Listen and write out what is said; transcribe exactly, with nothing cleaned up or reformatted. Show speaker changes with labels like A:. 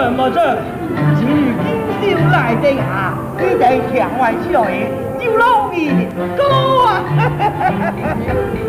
A: 准不准？今日今宵来的下，你在墙外笑的，就容易高啊！